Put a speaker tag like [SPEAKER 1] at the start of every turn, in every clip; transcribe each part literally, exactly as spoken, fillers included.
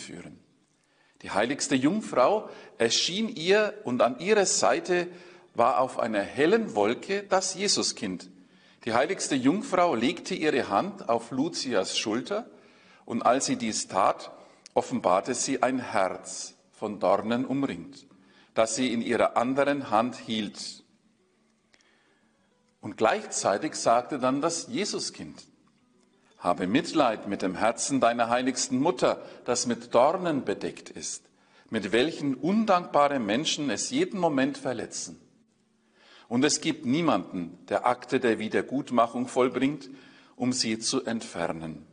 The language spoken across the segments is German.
[SPEAKER 1] führen. Die heiligste Jungfrau erschien ihr und an ihrer Seite war auf einer hellen Wolke das Jesuskind. Die heiligste Jungfrau legte ihre Hand auf Luzias Schulter und als sie dies tat, offenbarte sie ein Herz von Dornen umringt, das sie in ihrer anderen Hand hielt. Und gleichzeitig sagte dann das Jesuskind: Habe Mitleid mit dem Herzen deiner heiligsten Mutter, das mit Dornen bedeckt ist, mit welchen undankbare Menschen es jeden Moment verletzen. Und es gibt niemanden, der Akte der Wiedergutmachung vollbringt, um sie zu entfernen.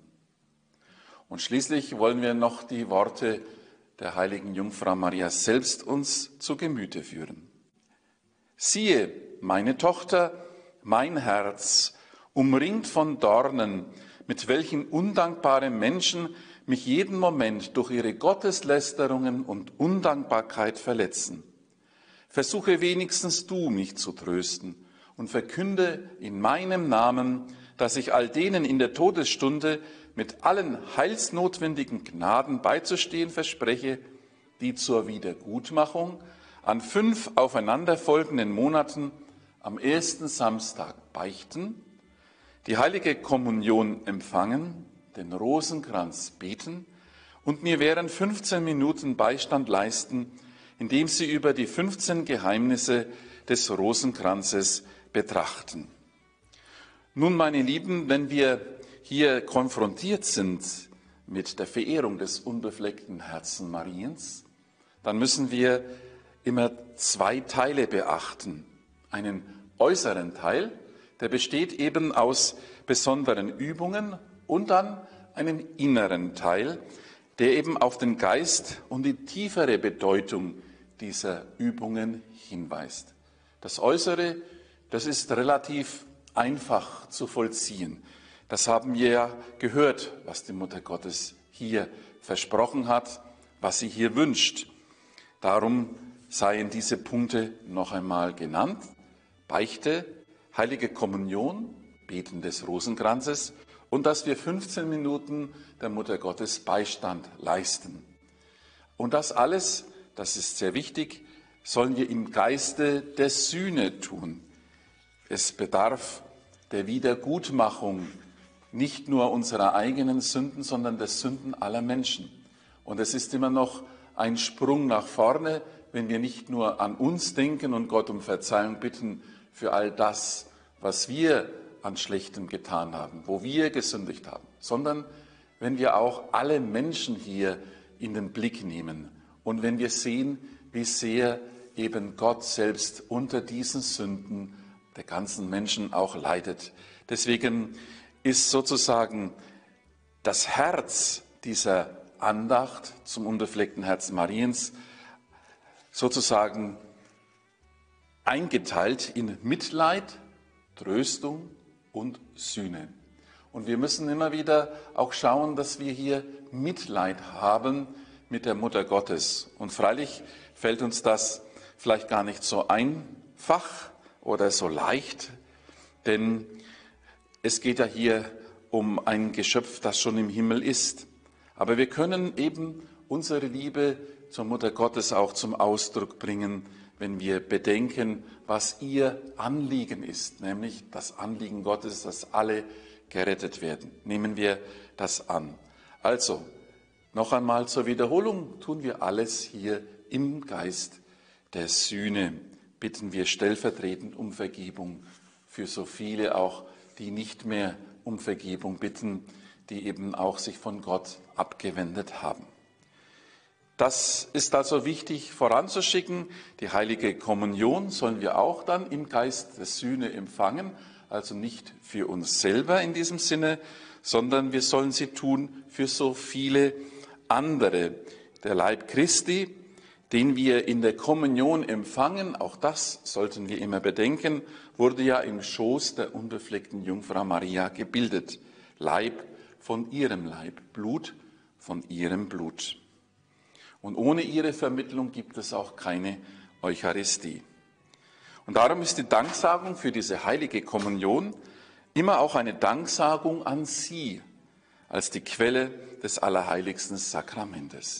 [SPEAKER 1] Und schließlich wollen wir noch die Worte der heiligen Jungfrau Maria selbst uns zu Gemüte führen. Siehe, meine Tochter, mein Herz, umringt von Dornen, mit welchen undankbare Menschen mich jeden Moment durch ihre Gotteslästerungen und Undankbarkeit verletzen. Versuche wenigstens du, mich zu trösten und verkünde in meinem Namen, dass ich all denen in der Todesstunde mit allen heilsnotwendigen Gnaden beizustehen verspreche, die zur Wiedergutmachung an fünf aufeinanderfolgenden Monaten am ersten Samstag beichten, die heilige Kommunion empfangen, den Rosenkranz beten und mir während fünfzehn Minuten Beistand leisten, indem sie über die fünfzehn Geheimnisse des Rosenkranzes betrachten. Nun, meine Lieben, wenn wir hier konfrontiert sind mit der Verehrung des unbefleckten Herzen Mariens, dann müssen wir immer zwei Teile beachten. Einen äußeren Teil, der besteht eben aus besonderen Übungen, und dann einen inneren Teil, der eben auf den Geist und die tiefere Bedeutung dieser Übungen hinweist. Das Äußere, das ist relativ einfach zu vollziehen. Das haben wir ja gehört, was die Mutter Gottes hier versprochen hat, was sie hier wünscht. Darum seien diese Punkte noch einmal genannt: Beichte, heilige Kommunion, Beten des Rosenkranzes und dass wir fünfzehn Minuten der Mutter Gottes Beistand leisten. Und das alles, das ist sehr wichtig, sollen wir im Geiste der Sühne tun. Es bedarf der Wiedergutmachung nicht nur unserer eigenen Sünden, sondern der Sünden aller Menschen. Und es ist immer noch ein Sprung nach vorne, wenn wir nicht nur an uns denken und Gott um Verzeihung bitten für all das, was wir an Schlechtem getan haben, wo wir gesündigt haben, sondern wenn wir auch alle Menschen hier in den Blick nehmen und wenn wir sehen, wie sehr eben Gott selbst unter diesen Sünden der ganzen Menschen auch leidet. Deswegen ist sozusagen das Herz dieser Andacht zum unbefleckten Herzen Mariens sozusagen eingeteilt in Mitleid, Tröstung und Sühne. Und wir müssen immer wieder auch schauen, dass wir hier Mitleid haben mit der Mutter Gottes. Und freilich fällt uns das vielleicht gar nicht so einfach oder so leicht, denn es geht ja hier um ein Geschöpf, das schon im Himmel ist. Aber wir können eben unsere Liebe zur Mutter Gottes auch zum Ausdruck bringen, wenn wir bedenken, was ihr Anliegen ist, nämlich das Anliegen Gottes, dass alle gerettet werden. Nehmen wir das an. Also, noch einmal zur Wiederholung, tun wir alles hier im Geist der Sühne. Bitten wir stellvertretend um Vergebung für so viele auch, die nicht mehr um Vergebung bitten, die eben auch sich von Gott abgewendet haben. Das ist also wichtig voranzuschicken. Die heilige Kommunion sollen wir auch dann im Geist der Sühne empfangen, also nicht für uns selber in diesem Sinne, sondern wir sollen sie tun für so viele andere. Der Leib Christi, den wir in der Kommunion empfangen, auch das sollten wir immer bedenken, wurde ja im Schoß der unbefleckten Jungfrau Maria gebildet. Leib von ihrem Leib, Blut von ihrem Blut. Und ohne ihre Vermittlung gibt es auch keine Eucharistie. Und darum ist die Danksagung für diese heilige Kommunion immer auch eine Danksagung an sie als die Quelle des allerheiligsten Sakramentes.